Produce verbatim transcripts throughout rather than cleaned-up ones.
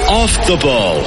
Off the Ball.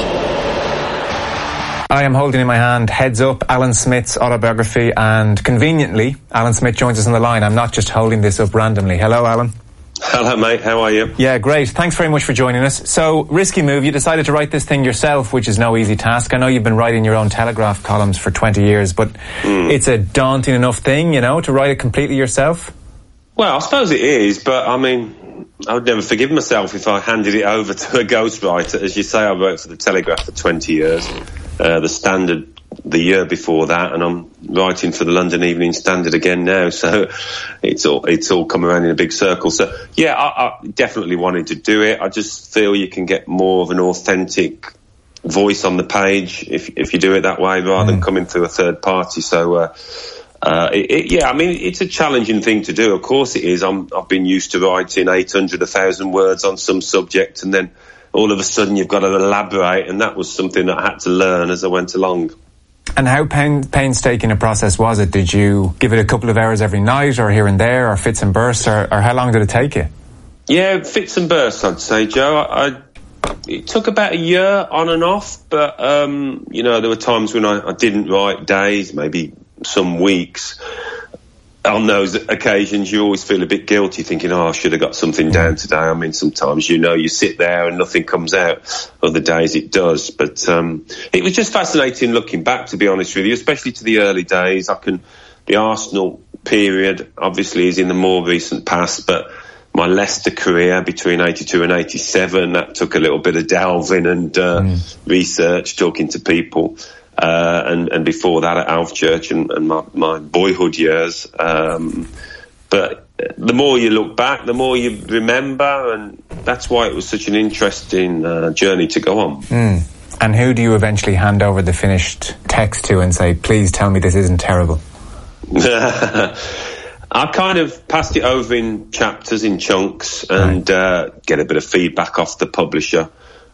I am holding in my hand Heads Up, Alan Smith's autobiography, and conveniently, Alan Smith joins us on the line. I'm not just holding this up randomly. Hello, Alan. Hello, mate. How are you? Yeah, great. Thanks very much for joining us. So, risky move. You decided to write this thing yourself, which is no easy task. I know you've been writing your own Telegraph columns for twenty years, but mm. it's a daunting enough thing, you know, to write it completely yourself? Well, I suppose it is, but I mean, I would never forgive myself if I handed it over to a ghostwriter. As you say, I worked for the Telegraph for twenty years, uh, the Standard the year before that, and I'm writing for the London Evening Standard again now, so it's all it's all come around in a big circle. So yeah, I, I definitely wanted to do it. I just feel you can get more of an authentic voice on the page if if you do it that way rather mm. than coming through a third party. So uh, uh, it, it, yeah, I mean, it's a challenging thing to do. Of course it is. I'm, I've been used to writing eight hundred, one thousand words on some subject, and then all of a sudden you've got to elaborate, and that was something that I had to learn as I went along. And how pain, painstaking a process was it? Did you give it a couple of hours every night, or here and there, or fits and bursts, or, or how long did it take you? Yeah, fits and bursts, I'd say, Joe. I, I, it took about a year on and off, but, um, you know, there were times when I, I didn't write days, maybe some weeks. On those occasions, you always feel a bit guilty, thinking, oh, I should have got something down today. I mean, sometimes, you know, you sit there and nothing comes out. Other days it does. But um, it was just fascinating looking back, to be honest with you, especially to the early days. I can, the Arsenal period, obviously, is in the more recent past, but my Leicester career between eighty-two and eighty-seven, that took a little bit of delving and uh, mm. research, talking to people. Uh, and, and before that at Alfchurch and, and my, my boyhood years. Um, but the more you look back, the more you remember, and that's why it was such an interesting uh, journey to go on. Mm. And who do you eventually hand over the finished text to and say, please tell me this isn't terrible? I kind of passed it over in chapters, in chunks, and right. uh, get a bit of feedback off the publisher.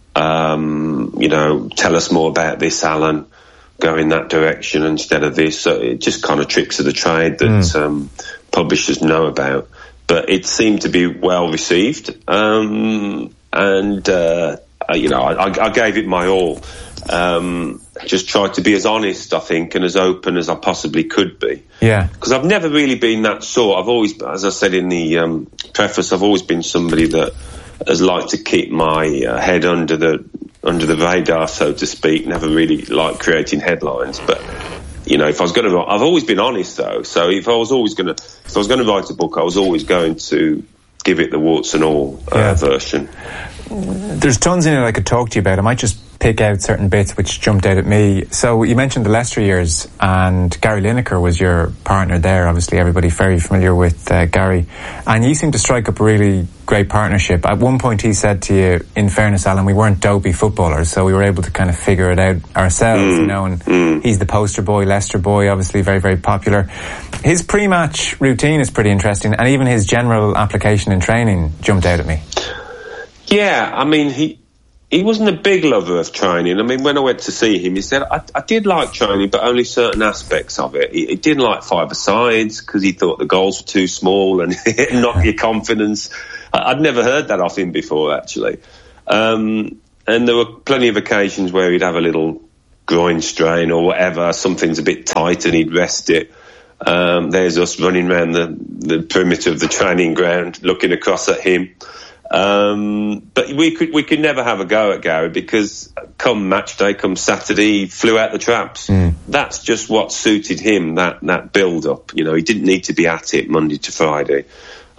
Um, you know, tell us more about this, Alan. Go in that direction instead of this. So it just kind of tricks of the trade that mm. um, publishers know about. But it seemed to be well received. Um, and, uh, you know, I, I gave it my all. Um, just tried to be as honest, I think, and as open as I possibly could be. Yeah. Because I've never really been that sort. I've always, as I said in the um, preface, I've always been somebody that has liked to keep my uh, head under the under the radar, so to speak. Never really liked creating headlines, but you know, if I was going to, I've always been honest though. So if I was always going to, if I was going to write a book, I was always going to give it the warts and all uh, yeah. version. There's tons in it I could talk to you about. I might just pick out certain bits which jumped out at me. So you mentioned the Leicester years, and Gary Lineker was your partner there. Obviously everybody very familiar with uh, Gary, and you seem to strike up a really great partnership. At one point he said to you, in fairness, Alan, we weren't dopey footballers, so we were able to kind of figure it out ourselves, mm. you know, and mm. he's the poster boy, Leicester boy, obviously very, very popular. His pre-match routine is pretty interesting, and even his general application in training jumped out at me. Yeah, I mean, he he wasn't a big lover of training. I mean, when I went to see him, he said, I, I did like training, but only certain aspects of it. He, he didn't like five-a-sides because he thought the goals were too small and it knocked your confidence. I, I'd never heard that off him before, actually. Um, and there were plenty of occasions where he'd have a little groin strain or whatever, something's a bit tight and he'd rest it. Um, there's us running around the, the perimeter of the training ground looking across at him. Um, but we could we could never have a go at Gary because come match day, come Saturday, he flew out the traps. Mm. That's just what suited him, that, that build-up. You know, he didn't need to be at it Monday to Friday.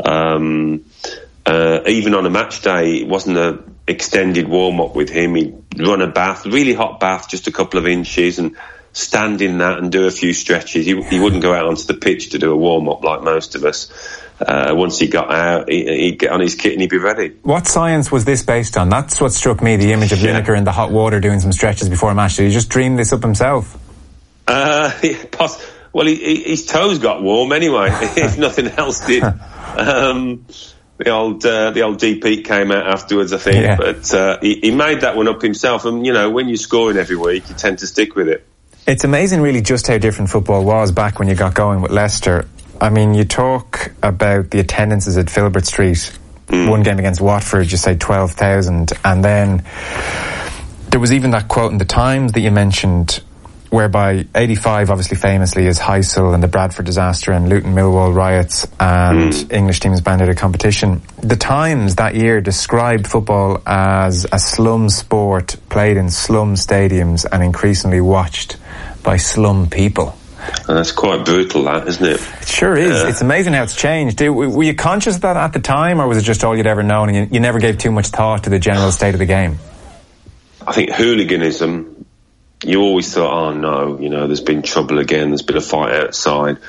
Um, uh, even on a match day, it wasn't an extended warm-up with him. He'd run a bath, really hot bath, just a couple of inches, and stand in that and do a few stretches. He, he wouldn't go out onto the pitch to do a warm-up like most of us. Uh, once he got out, he, he'd get on his kit and he'd be ready. What science was this based on? That's what struck me, the image of yeah. Lineker in the hot water doing some stretches before a match. Did he just dream this up himself? Uh, yeah, poss- well, he, he, his toes got warm anyway, if nothing else did. Um, the old uh, the old D P came out afterwards, I think, yeah. but uh, he, he made that one up himself. And, you know, when you're scoring every week, you tend to stick with it. It's amazing, really, just how different football was back when you got going with Leicester. I mean, you talk about the attendances at Filbert Street. Mm. One game against Watford, you say twelve thousand. And then There was even that quote in the Times that you mentioned, whereby eighty-five obviously famously is Heysel and the Bradford disaster and Luton Millwall riots and mm. English teams banned out of competition. The Times that year described football as a slum sport played in slum stadiums and increasingly watched by slum people. And that's quite brutal, that, isn't it? It sure is. Uh, it's amazing how it's changed. Were you conscious of that at the time, or was it just all you'd ever known and you, you never gave too much thought to the general state of the game? I think hooliganism, you always thought, oh no, you know, there's been trouble again, there's been a fight outside.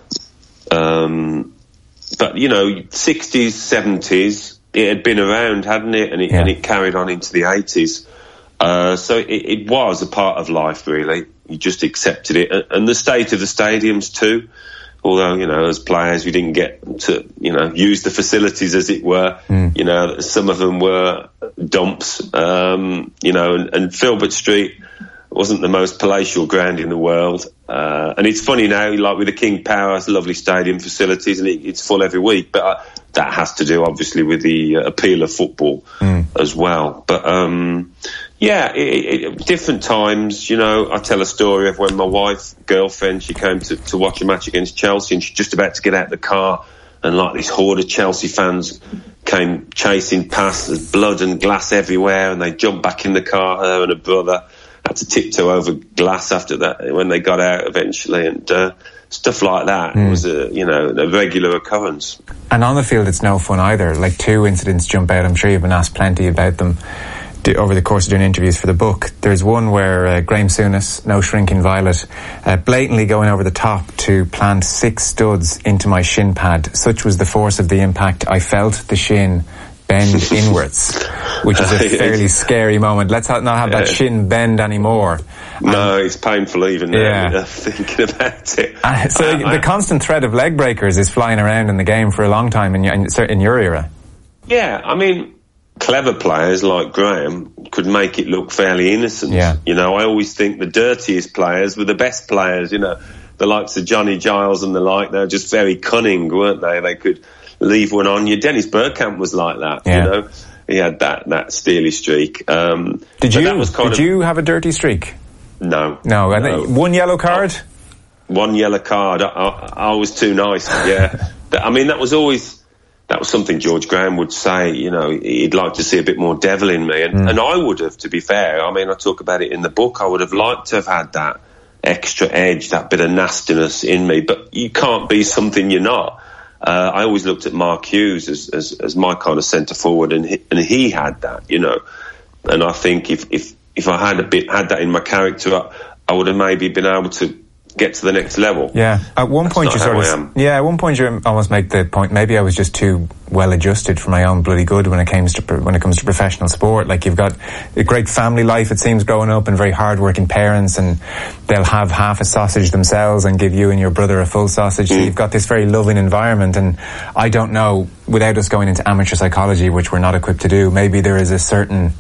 Um, but, you know, sixties, seventies, it had been around, hadn't it? And it, yeah. and it carried on into the eighties. Uh, so it, it was a part of life, really. You just accepted it. And the state of the stadiums too. Although, you know, as players, we didn't get to, you know, use the facilities, as it were. Mm. You know, some of them were dumps, um, you know, and, and Filbert Street wasn't the most palatial ground in the world. Uh, and it's funny now, like with the King Power, it's lovely stadium facilities and it, it's full every week. But uh, that has to do, obviously, with the uh, appeal of football mm. as well. But, um, yeah, it, it, different times, you know. I tell a story of when my wife, girlfriend, she came to, to watch a match against Chelsea and she's just about to get out of the car and like this horde of Chelsea fans came chasing past. There's blood and glass everywhere and they jumped back in the car, her and her brother. Had to tiptoe over glass after that when they got out eventually, and uh, stuff like that mm. was a, you know, a regular occurrence. And on the field it's no fun either. Like, two incidents jump out. I'm sure you've been asked plenty about them over the course of doing interviews for the book. There's one where uh, Graham Souness, no shrinking violet, uh, blatantly going over the top to plant six studs into my shin pad. Such was the force of the impact, I felt the shin bend inwards, which is a fairly scary moment. Let's not have that shin bend anymore. No, and it's painful even now, yeah. thinking about it. Uh, so uh, the I, constant threat of leg breakers is flying around in the game for a long time in, in, in your era. Yeah, I mean, clever players like Graham could make it look fairly innocent. Yeah. You know, I always think the dirtiest players were the best players, you know, the likes of Johnny Giles and the like. They were just very cunning, weren't they? They could leave one on you. Dennis Bergkamp was like that, yeah. you know. He had that, that steely streak. Um, did you, that was kind did of, you have a dirty streak? No. No, I no. think one yellow card? One yellow card. I, I, I was too nice, yeah. I mean, that was always, that was something George Graham would say, you know, he'd like to see a bit more devil in me. And, mm. and I would have, to be fair. I mean, I talk about it in the book. I would have liked to have had that extra edge, that bit of nastiness in me. But you can't be something you're not. Uh, I always looked at Mark Hughes as, as, as my kind of centre forward, and he, and he had that, you know. And I think if, if, if I had a bit, had that in my character, I, I would have maybe been able to get to the next level. Yeah. At one That's point you sort of, yeah, at one point you almost make the point, maybe I was just too well adjusted for my own bloody good when it comes to, when it comes to professional sport. Like, you've got a great family life, it seems, growing up, and very hard-working parents, and they'll have half a sausage themselves and give you and your brother a full sausage. Mm. So you've got this very loving environment, and I don't know, without us going into amateur psychology, which we're not equipped to do, maybe there is a certain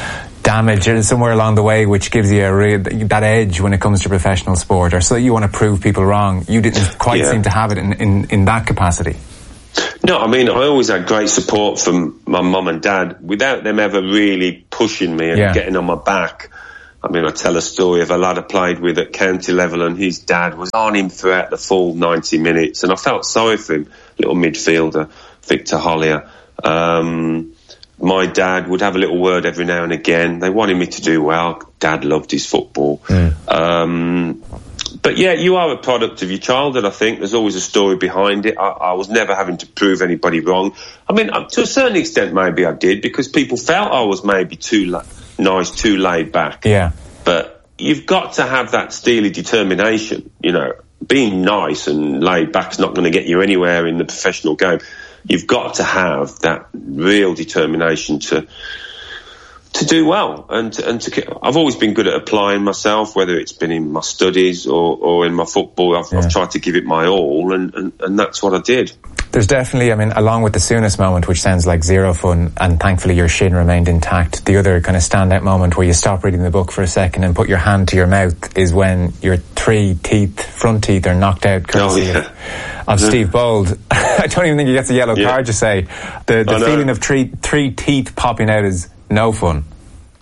damage somewhere along the way which gives you a real, that edge when it comes to professional sport, or so you want to prove people wrong. You didn't quite yeah. seem to have it in, in, in that capacity. No, I mean, I always had great support from my mum and dad without them ever really pushing me and yeah. getting on my back. I mean, I tell a story of a lad I played with at county level, and his dad was on him throughout the full ninety minutes, and I felt sorry for him, little midfielder, Victor Hollier. Um, my dad would have a little word every now and again. They wanted me to do well. Dad loved his football. Mm. Um, but yeah, you are a product of your childhood, I think. There's always a story behind it. I, I was never having to prove anybody wrong. I mean, to a certain extent, maybe I did, because people felt I was maybe too la- nice, too laid back. Yeah. But you've got to have that steely determination, you know. Being nice and laid back's not going to get you anywhere in the professional game. You've got to have that real determination to to do well, and to, and to. I've always been good at applying myself, whether it's been in my studies or, or in my football. I've, yeah. I've tried to give it my all, and, and, and that's what I did. There's definitely, I mean, along with the Souness moment, which sounds like zero fun, and thankfully your shin remained intact, the other kind of standout moment where you stop reading the book for a second and put your hand to your mouth is when your three teeth, front teeth, are knocked out courtesy oh, yeah. of, of yeah. Steve Bold. I don't even think he gets a yellow yeah. card, you say. The, the feeling of three, three teeth popping out is no fun.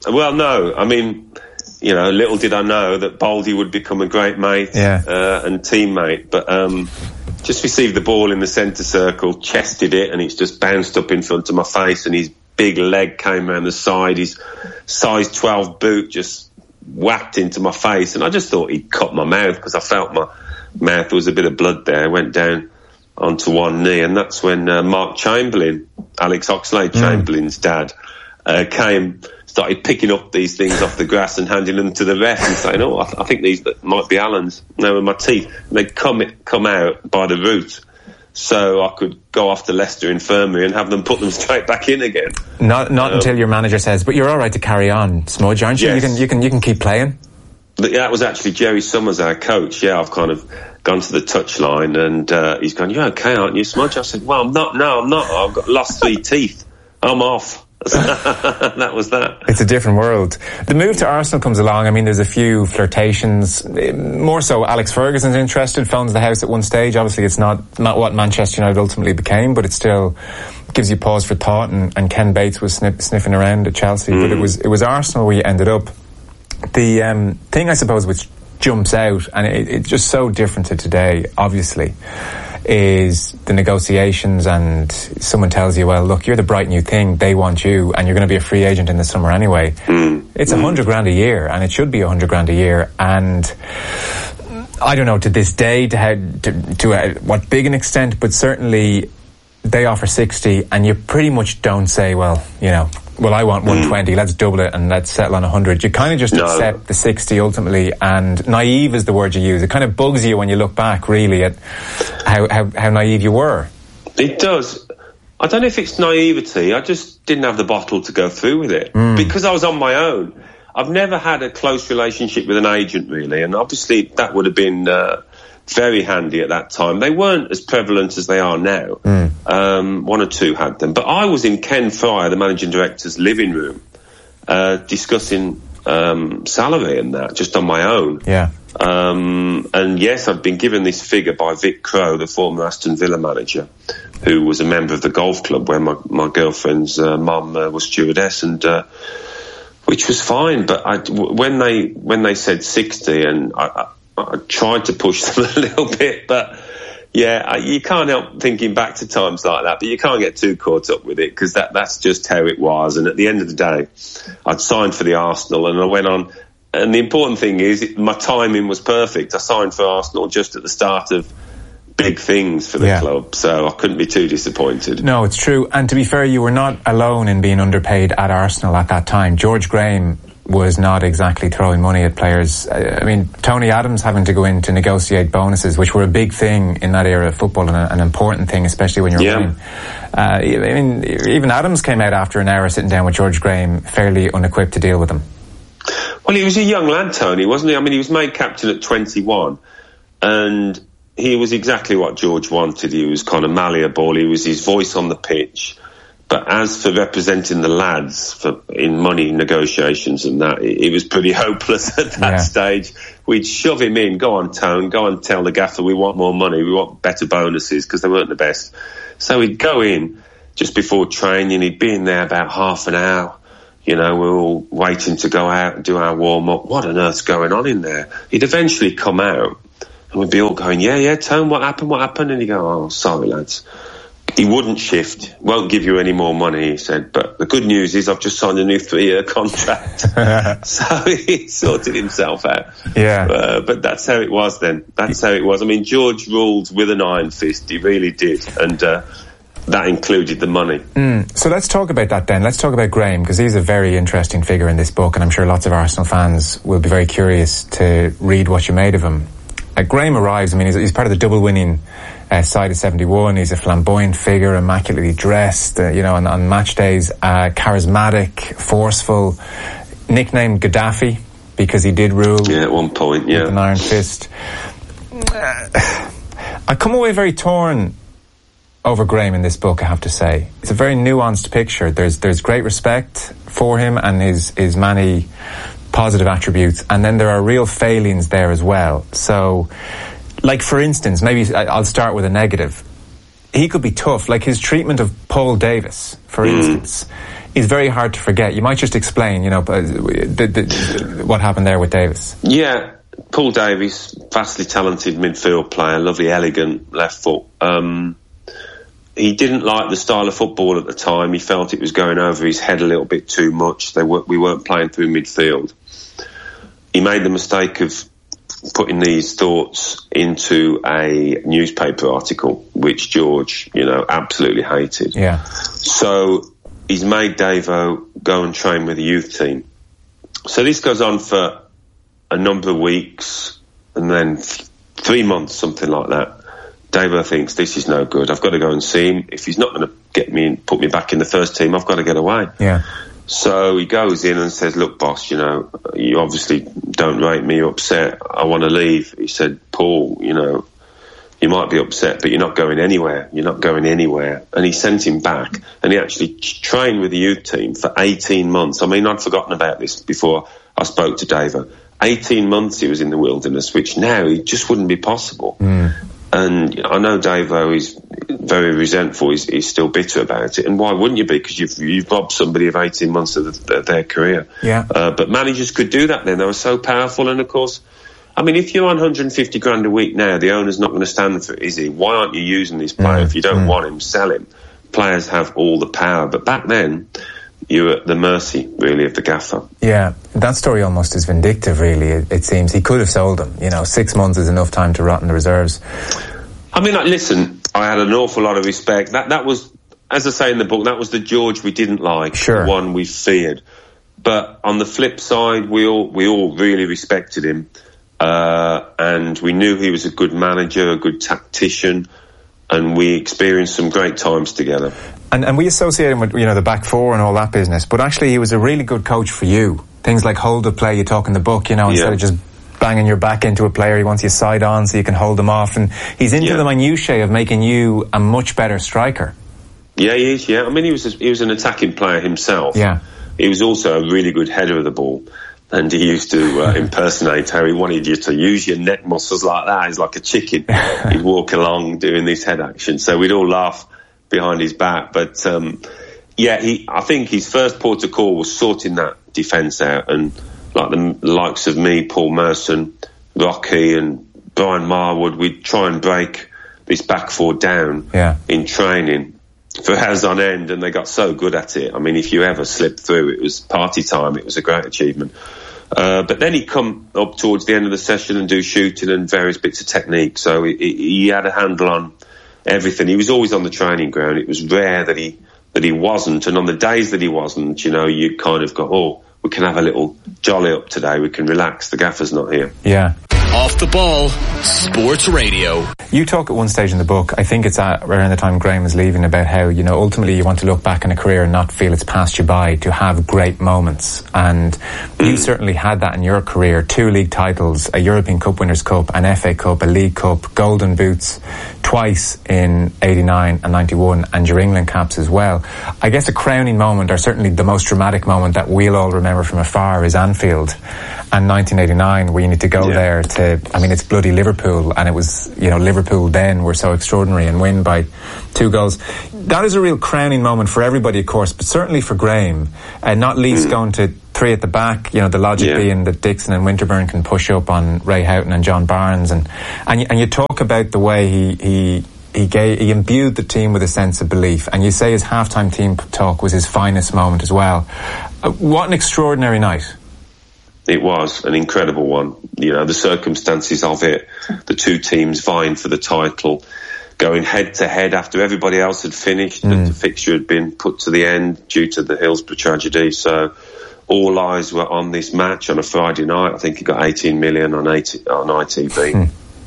Well, no, I mean, you know, little did I know that Baldy would become a great mate yeah. uh, and teammate. But um, just received the ball in the centre circle, chested it, and it's just bounced up in front of my face, and his big leg came around the side. His size twelve boot just whacked into my face, and I just thought he'd cut my mouth because I felt my mouth, there was a bit of blood there. I went down onto one knee, and that's when uh, Mark Chamberlain, Alex Oxlade-Chamberlain's mm. dad, uh, came, started picking up these things off the grass and handing them to the ref and saying, oh, I, th- I think these might be Alan's. Now in my teeth, and they'd come, come out by the root, so I could go off to Leicester Infirmary and have them put them straight back in again. Not not um, until your manager says, but you're all right to carry on, Smudge, aren't you? Yes. You can you can you can keep playing. But yeah, that was actually Jerry Summers, our coach. Yeah, I've kind of gone to the touchline, and uh, he's gone, "You're okay, aren't you, Smudge?" I said, "Well, I'm not. No, I'm not. I've got lost three teeth. I'm off." That was that. It's a different world. The move to Arsenal comes along. I mean, there's a few flirtations. More so, Alex Ferguson's interested, phones the house at one stage. Obviously, it's not, not what Manchester United ultimately became, but it still gives you pause for thought. And, and Ken Bates was snip, sniffing around at Chelsea, mm. but it was it was Arsenal where you ended up. The um, thing, I suppose, which jumps out, and it, it's just so different to today, obviously, is the negotiations, and someone tells you, well, look, you're the bright new thing, they want you, and you're going to be a free agent in the summer anyway. Mm. It's a hundred grand a year, and it should be a hundred grand a year, and I don't know to this day to how to, to uh, what big an extent, but certainly they offer sixty, and you pretty much don't say, well, you know, well, I want one twenty, let's double it and let's settle on one hundred. You kind of just no. accept the sixty ultimately, and naive is the word you use. It kind of bugs you when you look back, really, at how, how, how naive you were. It does. I don't know if it's naivety. I just didn't have the bottle to go through with it mm. because I was on my own. I've never had a close relationship with an agent, really, and obviously that would have been uh, very handy at that time. They weren't as prevalent as they are now. Mm. Um, one or two had them. But I was in Ken Fryer, the managing director's living room, uh, discussing um, salary and that, just on my own. Yeah. Um, and yes, I'd been given this figure by Vic Crow, the former Aston Villa manager, who was a member of the golf club where my, my girlfriend's uh, mum uh, was stewardess, and uh, which was fine. But I, when they when they said sixty, and I, I, I tried to push them a little bit, but yeah, you can't help thinking back to times like that, but you can't get too caught up with it because that, that's just how it was. And at the end of the day, I'd signed for the Arsenal and I went on. And the important thing is it, my timing was perfect. I signed for Arsenal just at the start of big things for the yeah. club, so I couldn't be too disappointed. No, it's true. And to be fair, you were not alone in being underpaid at Arsenal at that time. George Graham was not exactly throwing money at players. I mean, Tony Adams having to go in to negotiate bonuses, which were a big thing in that era of football and a, an important thing, especially when you're yeah. winning. Uh, I mean, even Adams came out after an hour sitting down with George Graham, fairly unequipped to deal with him. Well, he was a young lad, Tony, wasn't he? I mean, he was made captain at twenty-one, and he was exactly what George wanted. He was kind of malleable. He was his voice on the pitch. But as for representing the lads for, in money negotiations and that, it, it was pretty hopeless at that yeah. stage. We'd shove him in, go on, Tone, go and tell the gaffer we want more money, we want better bonuses, because they weren't the best. So he'd go in just before training, he'd be in there about half an hour. You know, we're all waiting to go out and do our warm-up. What on earth's going on in there? He'd eventually come out and we'd be all going, yeah, yeah, Tone, what happened, what happened? And he'd go, oh, sorry, lads. He wouldn't shift, won't give you any more money, he said. But the good news is I've just signed a new three-year contract. So he sorted himself out. Yeah. Uh, but that's how it was then. That's how it was. I mean, George ruled with an iron fist. He really did. And uh, that included the money. Mm. So let's talk about that then. Let's talk about Graham, because he's a very interesting figure in this book, and I'm sure lots of Arsenal fans will be very curious to read what you made of him. Uh, Graham arrives, I mean, he's, he's part of the double winning uh, side of seventy-one. He's a flamboyant figure, immaculately dressed, uh, you know, on, on match days, uh, charismatic, forceful, nicknamed Gaddafi because he did rule. Yeah, at one point, yeah. With an iron fist. Uh, I come away very torn over Graham in this book, I have to say. It's a very nuanced picture. There's there's great respect for him and his, his many positive attributes, and then there are real failings there as well. So, like for instance, maybe I'll start with a negative. He could be tough, like his treatment of Paul Davis, for mm. instance. is very hard to forget. You might just explain, you know, the, the, what happened there with Davis. Yeah, Paul Davies, vastly talented midfield player, lovely, elegant left foot. Um, he didn't like the style of football at the time. He felt it was going over his head a little bit too much. They were, we weren't playing through midfield. He made the mistake of putting these thoughts into a newspaper article, which George, you know, absolutely hated. Yeah. So he's made Davo go and train with the youth team. So this goes on for a number of weeks, and then th- three months, something like that. Davo thinks this is no good. I've got to go and see him. If he's not going to get me in, put me back in the first team, I've got to get away. Yeah. So he goes in and says, look, boss, you know, you obviously don't rate me, you're upset. I want to leave. He said, Paul, you know, you might be upset, but you're not going anywhere. You're not going anywhere. And he sent him back, and he actually trained with the youth team for eighteen months. I mean, I'd forgotten about this before I spoke to Davo. eighteen months he was in the wilderness, which now it just wouldn't be possible. Mm. And I know Davo is very resentful. He's, he's still bitter about it. And why wouldn't you be? Because you've, you've robbed somebody of eighteen months of the, their career. Yeah. Uh, but managers could do that then. They were so powerful. And, of course, I mean, if you're on one hundred fifty grand a week now, the owner's not going to stand for it, is he? Why aren't you using this player? Mm. If you don't mm. want him, sell him. Players have all the power. But back then, you were at the mercy, really, of the gaffer. Yeah, that story almost is vindictive, really, it, it seems. He could have sold him. You know, six months is enough time to rot in the reserves. I mean, like, listen, I had an awful lot of respect. That that was, as I say in the book, that was the George we didn't like, sure. the one we feared. But on the flip side, we all we all really respected him. Uh, and we knew he was a good manager, a good tactician, and we experienced some great times together. And, and we associate him with, you know, the back four and all that business, but actually he was a really good coach for you. Things like hold the play you talk in the book, you know, instead yeah. of just banging your back into a player, he wants you side on so you can hold them off, and he's into yeah. the minutiae of making you a much better striker. Yeah, he is, yeah. I mean, he was a, he was an attacking player himself. Yeah. He was also a really good header of the ball. And he used to uh, impersonate how he wanted you to use your neck muscles like that. He's like a chicken. He'd walk along doing this head action. So we'd all laugh behind his back. But, um, yeah, he, I think his first port of call was sorting that defence out. And like the likes of me, Paul Merson, Rocky and Brian Marwood, we'd try and break this back four down yeah. in training for hours on end. And they got so good at it. I mean, if you ever slipped through, it was party time. It was a great achievement. Uh, but then he'd come up towards the end of the session and do shooting and various bits of technique. So he, he had a handle on everything. He was always on the training ground. It was rare that he that he wasn't. And on the days that he wasn't, you know, you kind of go, oh, we can have a little jolly up today. We can relax. The gaffer's not here. Yeah. Off the Ball, Sports Radio. You talk at one stage in the book, I think it's at around the time Graham was leaving, about how, you know, ultimately you want to look back in a career and not feel it's passed you by, to have great moments. And mm. you certainly had that in your career. Two league titles, a European Cup Winners' Cup, an F A Cup, a League Cup, Golden Boots twice in eighty-nine and ninety-one, and your England caps as well. I guess a crowning moment, or certainly the most dramatic moment that we'll all remember from afar, is Anfield and nineteen eighty-nine, where you need to go yeah. there to, I mean, it's bloody Liverpool, and it was, you know, Liverpool then were so extraordinary and win by two goals. That is a real crowning moment for everybody, of course, but certainly for Graham, and not least mm. going to three at the back, you know, the logic yeah. being that Dixon and Winterburn can push up on Ray Houghton and John Barnes, and and you, and you talk about the way he he he gave he imbued the team with a sense of belief, and you say his halftime team talk was his finest moment as well. Uh, what an extraordinary night. It was an incredible one. You know, the circumstances of it, the two teams vying for the title, going head to head after everybody else had finished, mm. and the fixture had been put to the end due to the Hillsborough tragedy. So all eyes were on this match on a Friday night. I think it got eighteen million on, eighty, on I T V. Mm.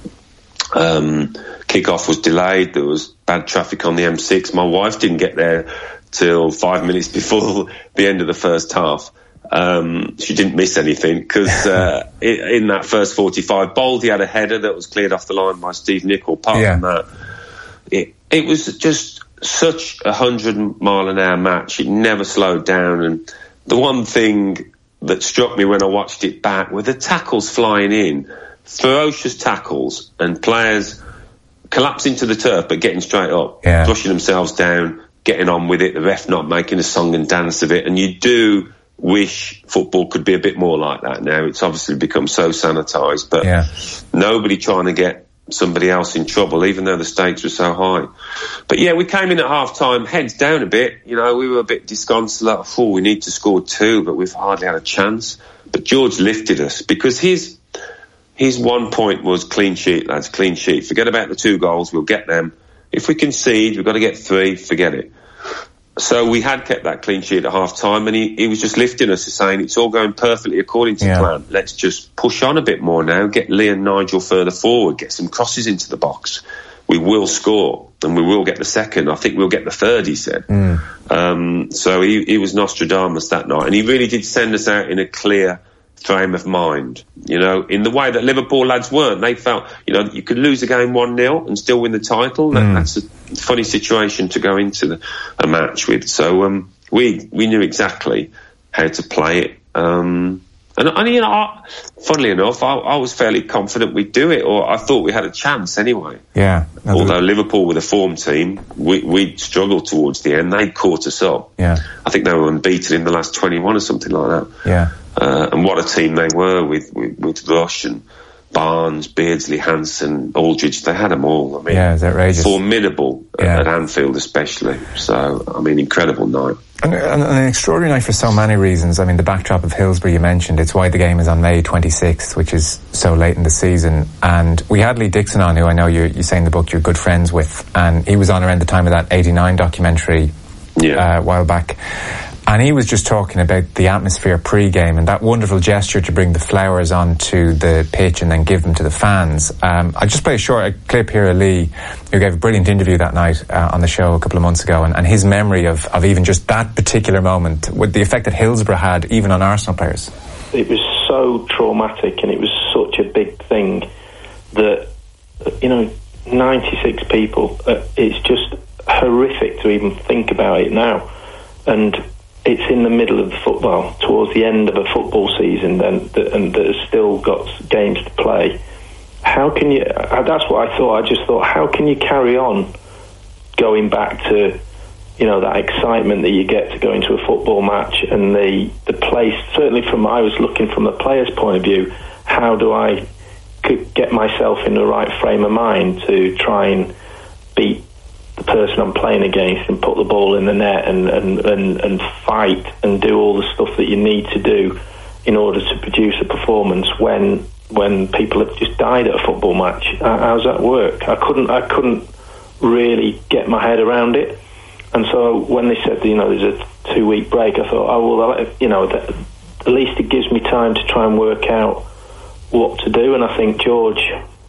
Um, kick-off was delayed. There was bad traffic on the M six. My wife didn't get there till five minutes before the end of the first half. Um, she didn't miss anything because uh, in that first forty-five, Baldy had a header that was cleared off the line by Steve Nicol. Apart yeah. from that, it, it was just such a hundred mile an hour match. It never slowed down. And the one thing that struck me when I watched it back were the tackles flying in, ferocious tackles, and players collapsing to the turf but getting straight up, yeah. brushing themselves down, getting on with it, the ref not making a song and dance of it. And you do wish football could be a bit more like that now. It's obviously become so sanitised, but yeah. nobody trying to get somebody else in trouble, even though the stakes were so high. But yeah, we came in at half-time, heads down a bit. You know, we were a bit disconsolate. Like, oh, we need to score two, but we've hardly had a chance. But George lifted us because his his one point was clean sheet, lads, clean sheet. Forget about the two goals, we'll get them. If we concede, we've got to get three, forget it. So we had kept that clean sheet at half-time, and he, he was just lifting us, saying it's all going perfectly according to yeah. plan. Let's just push on a bit more now, get Lee and Nigel further forward, get some crosses into the box. We will score, and we will get the second. I think we'll get the third, he said. Mm. Um, so he, he was Nostradamus that night, and he really did send us out in a clear frame of mind, you know, in the way that Liverpool lads weren't. They felt, you know, you could lose a game one nil and still win the title. That, mm. That's a funny situation to go into the, a match with. So um, we we knew exactly how to play it. Um, and, and, you know, I, funnily enough, I, I was fairly confident we'd do it, or I thought we had a chance anyway. Yeah. Although Liverpool were the form team, we, we struggled towards the end. They caught us up. Yeah. I think they were unbeaten in the last twenty-one or something like that. Yeah. Uh, and what a team they were with, with, with Rush and Barnes, Beardsley, Hansen, Aldridge. They had them all. I mean, yeah, it's outrageous. Formidable yeah. at Anfield especially. So, I mean, incredible night. And, and an extraordinary night for so many reasons. I mean, the backdrop of Hillsborough you mentioned, it's why the game is on May twenty-sixth, which is so late in the season. And we had Lee Dixon on, who I know you you say in the book you're good friends with, and he was on around the time of that eighty-nine documentary yeah. uh, a while back. And he was just talking about the atmosphere pre-game and that wonderful gesture to bring the flowers onto the pitch and then give them to the fans. Um, I'll just play a short a clip here of Lee, who gave a brilliant interview that night uh, on the show a couple of months ago, and, and his memory of, of even just that particular moment, with the effect that Hillsborough had even on Arsenal players. It was so traumatic, and it was such a big thing that, you know, ninety-six people, uh, it's just horrific to even think about it now. And it's in the middle of the football, towards the end of a football season, then, and that has still got games to play. How can you? That's what I thought. I just thought, how can you carry on going back to, you know, that excitement that you get to go into a football match and the the place? Certainly, from I was looking from the player's point of view, how do I get myself in the right frame of mind to try and beat the person I'm playing against and put the ball in the net and, and, and, and fight and do all the stuff that you need to do in order to produce a performance when when people have just died at a football match. How does that work? I couldn't I couldn't really get my head around it. And so when they said, you know, there's a two week break, I thought, oh well, you know, that, at least it gives me time to try and work out what to do. And I think George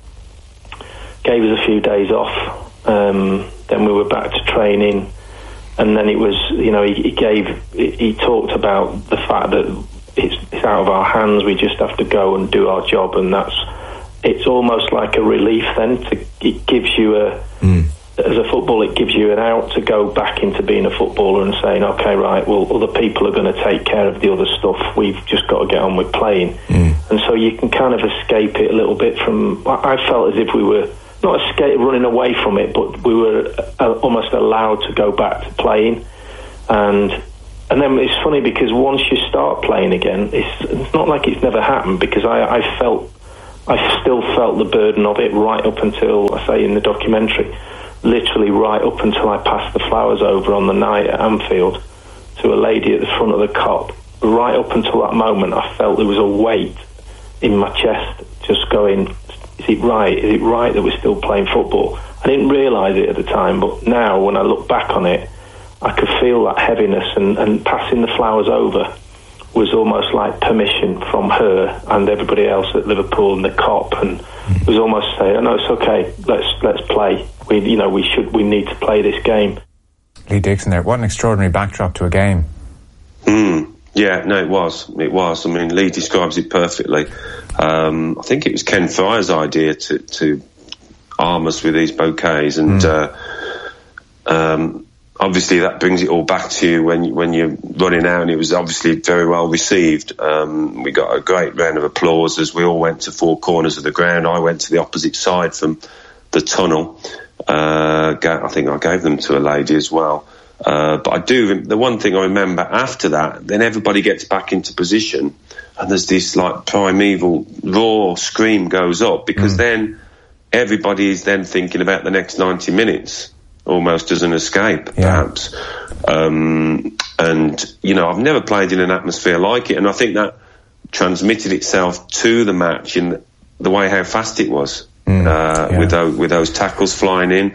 gave us a few days off. Um, then we were back to training, and then it was, you know, he, he gave, he, he talked about the fact that it's, it's out of our hands. We just have to go and do our job, and that's, it's almost like a relief. Then to, it gives you a, mm. as a footballer, it gives you an out to go back into being a footballer and saying, okay, right, well, other people are going to take care of the other stuff. We've just got to get on with playing, mm. and so you can kind of escape it a little bit from. I felt as if we were. Not escape, running away from it, but we were uh, almost allowed to go back to playing, and and then it's funny because once you start playing again, it's, it's not like it's never happened, because I, I felt, I still felt the burden of it right up until, I say in the documentary, literally right up until I passed the flowers over on the night at Anfield to a lady at the front of the Kop. Right up until that moment, I felt there was a weight in my chest, just going, is it right? Is it right that we're still playing football? I didn't realise it at the time, but now when I look back on it, I could feel that heaviness, and, and passing the flowers over was almost like permission from her and everybody else at Liverpool and the Kop, and it was almost saying, "Oh, no, it's okay. Let's let's play. We, you know, we should. We need to play this game." Lee Dixon there. What an extraordinary backdrop to a game. Mm. Yeah, no, it was. It was. I mean, Lee describes it perfectly. Um, I think it was Ken Fryer's idea to, to arm us with these bouquets, and mm. uh, um, obviously that brings it all back to you when when you're running out. And it was obviously very well received. Um, we got a great round of applause as we all went to four corners of the ground. I went to the opposite side from the tunnel. Uh, I think I gave them to a lady as well. Uh, but I do, the one thing I remember after that, then everybody gets back into position and there's this like primeval raw scream goes up, because mm. then everybody is then thinking about the next ninety minutes, almost as an escape, yeah. perhaps. Um, and, you know, I've never played in an atmosphere like it, and I think that transmitted itself to the match in the way how fast it was, mm. uh, yeah. with, those, with those tackles flying in.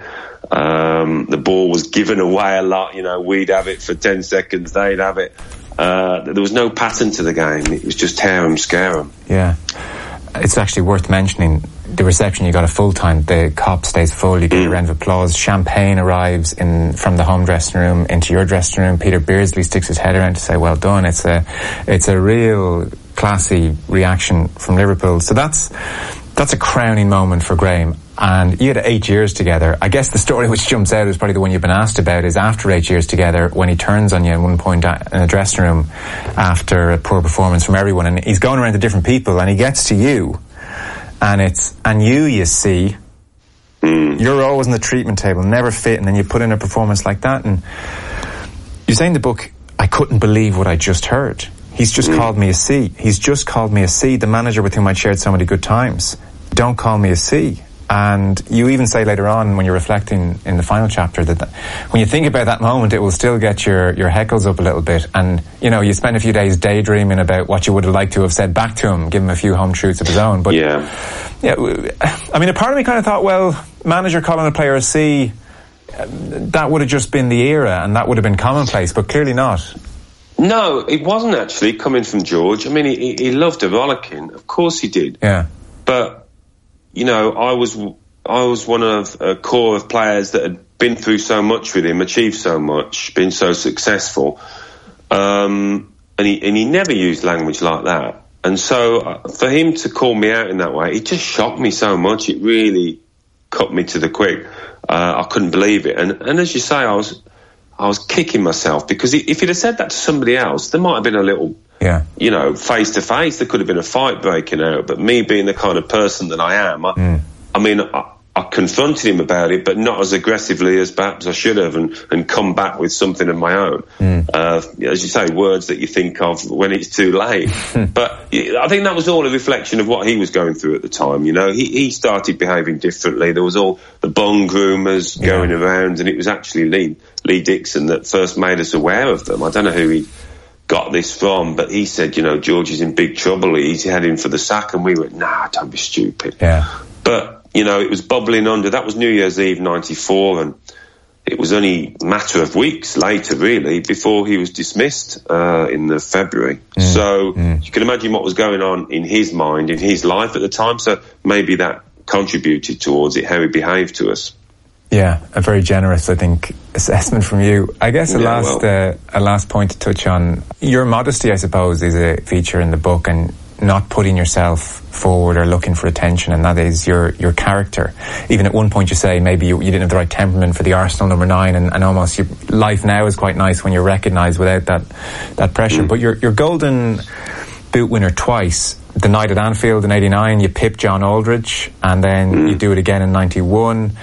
Um, the ball was given away a lot. You know, we'd have it for ten seconds, they'd have it. Uh, there was no pattern to the game. It was just tear 'em, scare 'em. Yeah. It's actually worth mentioning the reception. You got a full time. The cop stays full. You get mm. a round of applause. Champagne arrives in from the home dressing room into your dressing room. Peter Beardsley sticks his head around to say, "Well done." It's a, it's a real classy reaction from Liverpool. So that's that's a crowning moment for Graham. And you had eight years together. I guess the story which jumps out is probably the one you've been asked about, is after eight years together, when he turns on you at one point in the dressing room after a poor performance from everyone, and he's going around to different people, and he gets to you, and it's, and you, you see, mm. you're always on the treatment table, never fit, and then you put in a performance like that, and you say in the book, I couldn't believe what I just heard. He's just mm. called me a C. He's just called me a C, the manager with whom I'd shared so many good times. Don't call me a C. And you even say later on, when you're reflecting in the final chapter, that, that when you think about that moment, it will still get your, your heckles up a little bit. And, you know, you spend a few days daydreaming about what you would have liked to have said back to him, give him a few home truths of his own. But, yeah, yeah, I mean, a part of me kind of thought, well, manager calling a player a C, that would have just been the era and that would have been commonplace, but clearly not. No, it wasn't actually coming from George. I mean, he, he loved a rollicking. Of course he did. Yeah. But, you know, I was I was one of a core of players that had been through so much with him, achieved so much, been so successful, um, and he and he never used language like that. And so uh, for him to call me out in that way, it just shocked me so much. It really cut me to the quick. Uh, I couldn't believe it. And and as you say, I was I was kicking myself, because if he'd have said that to somebody else, there might have been a little. Yeah. You know, face to face, there could have been a fight breaking out. But me being the kind of person that I am, I, mm. I mean, I, I confronted him about it, but not as aggressively as perhaps I should have, and, and come back with something of my own. Mm. Uh, as you say, words that you think of when it's too late. But I think that was all a reflection of what he was going through at the time. You know, he, he started behaving differently. There was all the bong rumours yeah. going around, and it was actually Lee, Lee Dixon that first made us aware of them. I don't know who he got this from, but he said, you know, George is in big trouble, he's heading for the sack, and we went, nah, don't be stupid. Yeah. But, you know, it was bubbling under. That was New Year's Eve ninety-four, and it was only a matter of weeks later, really, before he was dismissed uh, in the February. Mm. So mm. you can imagine what was going on in his mind, in his life at the time, so maybe that contributed towards it, how he behaved to us. Yeah, a very generous, I think, assessment from you. I guess a yeah, last well. uh, a last point to touch on. Your modesty, I suppose, is a feature in the book, and not putting yourself forward or looking for attention, and that is your your character. Even at one point you say maybe you, you didn't have the right temperament for the Arsenal number nine, and, and almost your life now is quite nice when you're recognised without that that pressure. Mm. But your your golden boot winner twice, the night at Anfield in eighty-nine, you pipped John Aldridge, and then mm. you do it again in ninety-one.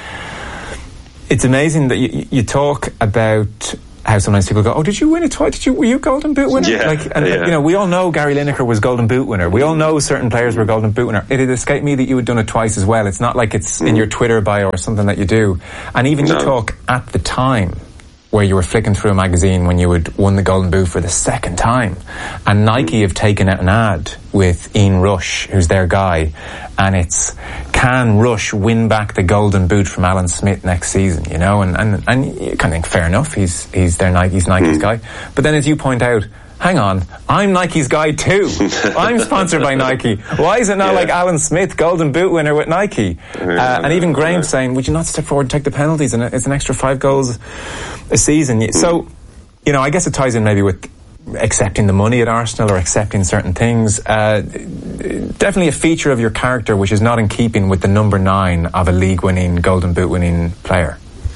It's amazing that you, you talk about how sometimes people go, "Oh, did you win it twice? Did you were you Golden Boot winner?" Yeah, like, and yeah. you know, we all know Gary Lineker was Golden Boot winner. We all know certain players were Golden Boot winner. It had escaped me that you had done it twice as well. It's not like it's mm. in your Twitter bio or something that you do. And even no. you talk at the time where you were flicking through a magazine when you had won the Golden Boot for the second time, and Nike have taken out an ad with Ian Rush, who's their guy, and it's, can Rush win back the Golden Boot from Alan Smith next season, you know, and, and, and you kind of think, fair enough, he's, he's their Nike, he's Nike's mm. guy. But then as you point out, hang on, I'm Nike's guy too. I'm sponsored by Nike. Why is it not yeah. like Alan Smith, Golden Boot winner with Nike? Uh, and even Graham saying, would you not step forward and take the penalties? And it's an extra five goals a season. So, you know, I guess it ties in maybe with accepting the money at Arsenal or accepting certain things. Uh, definitely a feature of your character which is not in keeping with the number nine of a league-winning, Golden Boot-winning player.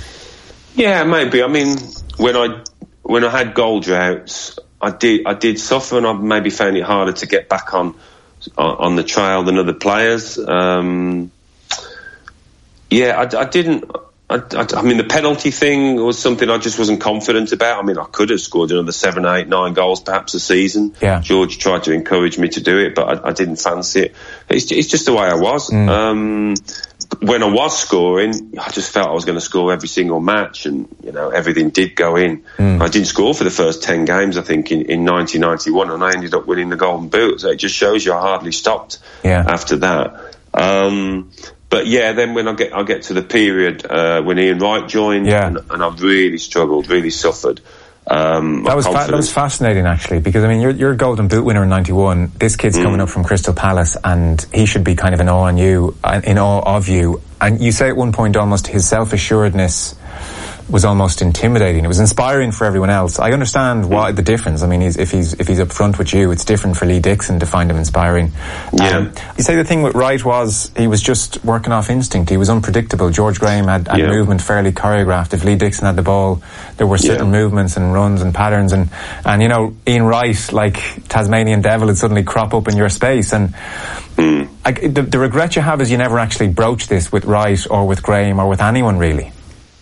Yeah, maybe. I mean, when I when I had goal droughts, I did I did suffer, and I maybe found it harder to get back on on the trail than other players. Um, yeah, I, I didn't. I, I, I mean, the penalty thing was something I just wasn't confident about. I mean, I could have scored another seven, eight, nine goals perhaps a season. Yeah. George tried to encourage me to do it, but I, I didn't fancy it. It's, it's just the way I was. Mm. Um, when I was scoring, I just felt I was going to score every single match, and you know everything did go in. Mm. I didn't score for the first ten games, I think, in, in nineteen ninety-one, and I ended up winning the Golden Boot. So it just shows you I hardly stopped yeah. after that. Um, But yeah, then when I get I get to the period uh, when Ian Wright joined, yeah. and, and I really struggled, really suffered. Um, that was fa- that was fascinating, actually, because I mean, you're you're a Golden Boot winner in ninety-one. This kid's mm. coming up from Crystal Palace, and he should be kind of in awe on you, in awe of you. And you say at one point almost his self-assuredness was almost intimidating. It was inspiring for everyone else. I understand why the difference. I mean, he's, if he's if he's up front with you, it's different for Lee Dixon to find him inspiring. Yeah. Um, you say the thing with Wright was he was just working off instinct. He was unpredictable. George Graham had, had yeah. movement fairly choreographed. If Lee Dixon had the ball, there were certain yeah. movements and runs and patterns. And, and you know, Ian Wright, like Tasmanian Devil, would suddenly crop up in your space. And mm. I, the, the regret you have is you never actually broached this with Wright or with Graham or with anyone, really.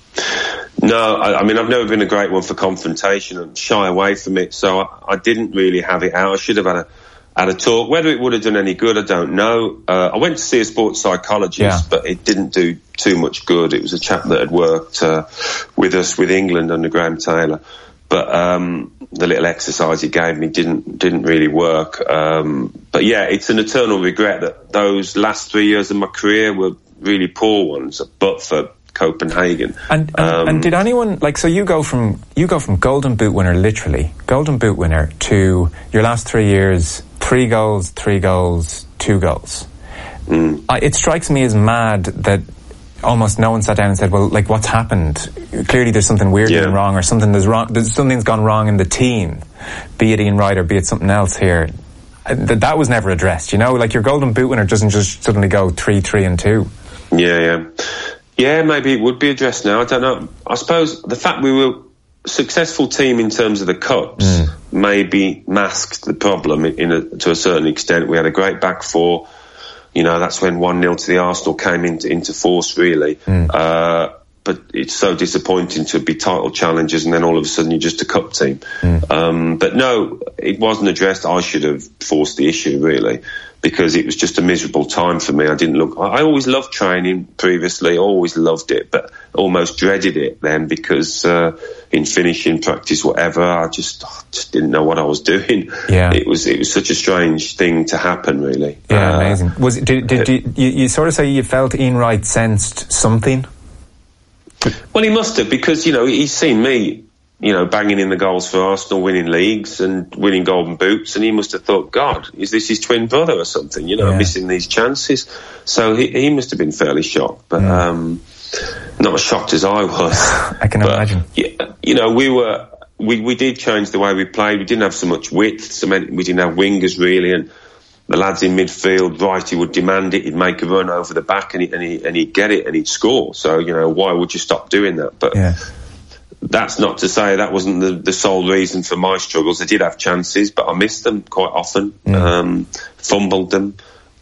No, I, I mean, I've never been a great one for confrontation and shy away from it, so I, I didn't really have it out. I should have had a had a talk. Whether it would have done any good, I don't know. Uh, I went to see a sports psychologist, yeah. but it didn't do too much good. It was a chap that had worked uh, with us, with England under Graham Taylor. But um, the little exercise he gave me didn't didn't really work. Um, but yeah, it's an eternal regret that those last three years of my career were really poor ones, but for Copenhagen. And and, um, and did anyone, like, so you go from you go from Golden Boot winner, literally Golden Boot winner, to your last three years, three goals, three goals, two goals. Mm. I, it strikes me as mad that almost no one sat down and said, well, like, what's happened? Clearly there's something weird yeah. going wrong, or something there's wrong. There's, something's gone wrong in the team, be it Ian Wright or be it something else here. That that was never addressed. You know, like your Golden Boot winner doesn't just suddenly go three, three, and two. Yeah, yeah. Yeah, maybe it would be addressed now. I don't know. I suppose the fact we were a successful team in terms of the cups mm. maybe masked the problem in a, to a certain extent. We had a great back four. You know, that's when one nil to the Arsenal came into, into force, really. Mm. Uh, but it's so disappointing to be title challengers and then all of a sudden you're just a cup team. Mm. Um, but no, it wasn't addressed. I should have forced the issue, really, because it was just a miserable time for me. I didn't look... I always loved training previously, always loved it, but almost dreaded it then because uh, in finishing, practice, whatever, I just just didn't know what I was doing. Yeah. It was it was such a strange thing to happen, really. Yeah, uh, amazing. Was it, did, did, did you, you sort of say you felt Ian Wright sensed something? Well, he must have, because, you know, he's seen me, you know, banging in the goals for Arsenal, winning leagues and winning Golden Boots, and he must have thought, God, is this his twin brother or something, you know, yeah. missing these chances? So he, he must have been fairly shocked, but mm. um, not as shocked as I was. I can but, imagine. Yeah, you know, we were, we, we did change the way we played. We didn't have so much width, so many, we didn't have wingers really, and the lads in midfield, Wrighty would demand it, he'd make a run over the back and, he, and, he, and he'd get it and he'd score. So, you know, why would you stop doing that? But yeah. that's not to say that wasn't the, the sole reason for my struggles. I did have chances, but I missed them quite often, mm. um, fumbled them.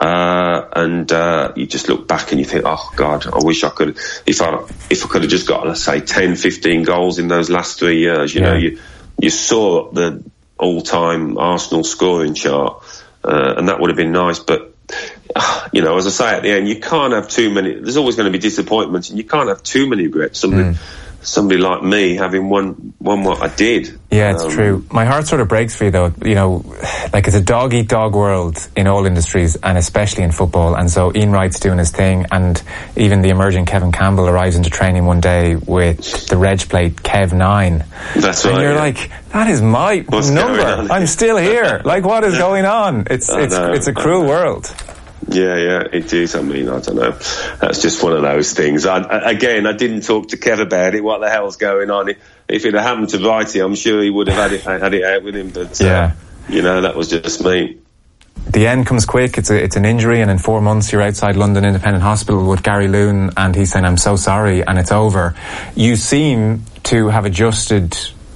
Uh, and, uh, you just look back and you think, oh God, I wish I could, if I, if I could have just got, let's say, ten, fifteen goals in those last three years, you yeah. know, you, you saw the all-time Arsenal scoring chart. Uh, and that would have been nice, but uh, you know, as I say at the end, you can't have too many. There's always going to be disappointments, and you can't have too many regrets. Somebody, mm. somebody like me having won, won what I did. Yeah, it's um, true. My heart sort of breaks for you, though. You know, like it's a dog eat dog world in all industries, and especially in football. And so Ian Wright's doing his thing, and even the emerging Kevin Campbell arrives into training one day with the reg plate Kev nine. That's right. And you're yeah. like, that is my What's number. I'm still here. Like, what is going on? It's it's know, it's a cruel world. Yeah, yeah, it is. I mean, I don't know. That's just one of those things. I, I, again, I didn't talk to Kev about it. What the hell's going on? If it had happened to Wrighty, I'm sure he would have had it had it out with him. But yeah, uh, you know, that was just me. The end comes quick. It's a, it's an injury, and in four months you're outside London Independent Hospital with Gary Loon, and he's saying, "I'm so sorry," and it's over. You seem to have adjusted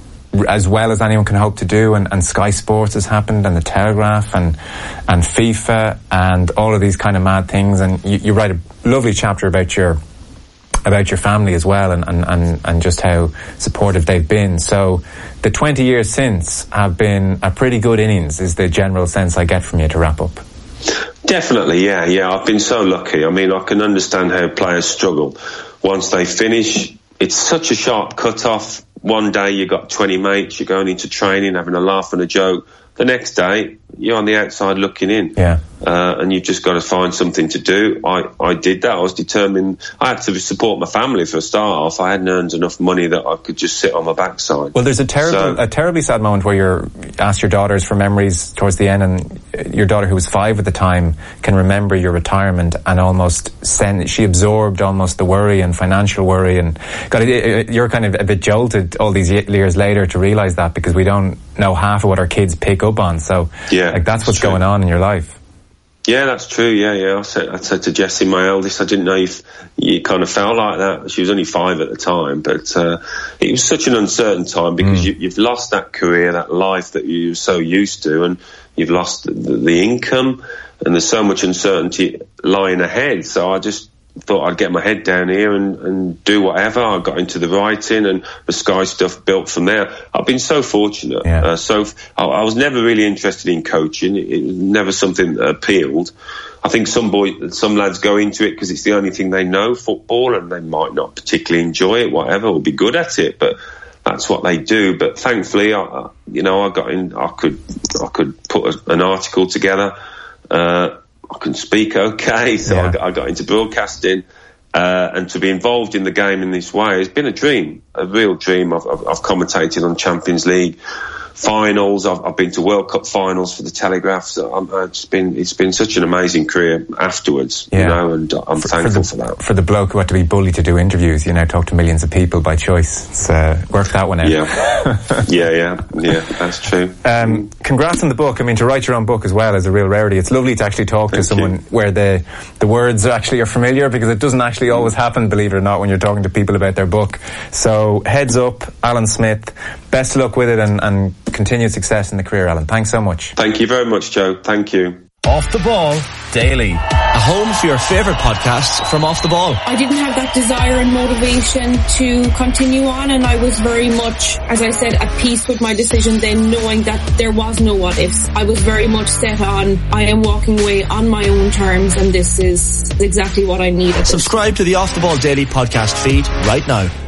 as well as anyone can hope to do, and, and Sky Sports has happened, and the Telegraph, and and FIFA, and all of these kind of mad things. And you, you write a lovely chapter about your about your family as well, and, and, and, and just how supportive they've been. So the twenty years since have been a pretty good innings, is the general sense I get from you to wrap up. Definitely, yeah, yeah. I've been so lucky. I mean, I can understand how players struggle once they finish. It's such a sharp cut-off. One day you got twenty mates, you're going into training, having a laugh and a joke. The next day, you're on the outside looking in. Yeah. Uh, and you've just got to find something to do. I, I did that. I was determined. I had to support my family for a start off. I hadn't earned enough money that I could just sit on my backside. Well, there's a terrible, so, a terribly sad moment where you're asked your daughters for memories towards the end, and your daughter, who was five at the time, can remember your retirement and almost send, she absorbed almost the worry and financial worry, and got it, you're kind of a bit jolted all these years later to realise that, because we don't know half of what our kids pick up on. So yeah, like that's what's true. Going on in your life. Yeah, that's true. Yeah, yeah. I said, I said to Jessie, my eldest, I didn't know if you kind of felt like that. She was only five at the time, but uh, it was such an uncertain time, because mm. you, you've lost that career, that life that you were so used to, and you've lost the, the income, and there's so much uncertainty lying ahead. So I just thought I'd get my head down here and, and do whatever. I got into the writing, and the Sky stuff built from there. I've been so fortunate. Yeah. Uh, so I, I was never really interested in coaching. It, it was never something that appealed. I think some boy, some lads go into it because it's the only thing they know, football, and they might not particularly enjoy it, whatever, or be good at it, but that's what they do. But thankfully, I, you know, I got in. I could, I could put a, an article together. Uh, I can speak okay, so yeah. I, got, I got into broadcasting, uh, and to be involved in the game in this way has been a dream, a real dream. I've, I've, I've commentated on Champions League finals. I've, I've been to World Cup finals for the Telegraph. So I'm, it's been it's been such an amazing career afterwards, yeah. you know, and I'm for, thankful for, the, for that. For the bloke who had to be bullied to do interviews, you know, talk to millions of people by choice. It's uh, worked that one out. Yeah, yeah, yeah, yeah. That's true. Um, congrats on the book. I mean, to write your own book as well is a real rarity. It's lovely to actually talk Thank to someone you. where the the words actually are familiar, because it doesn't actually always happen, believe it or not, when you're talking to people about their book. So heads up, Alan Smith. Best of luck with it, and, and continued success in the career, Alan. Thanks so much. Thank you very much, Joe. Thank you. Off the Ball Daily, a home for your favourite podcasts from Off the Ball. I didn't have that desire and motivation to continue on, and I was very much, as I said, at peace with my decision then, knowing that there was no what ifs. I was very much set on, I am walking away on my own terms, and this is exactly what I needed. Subscribe to the Off the Ball Daily podcast feed right now.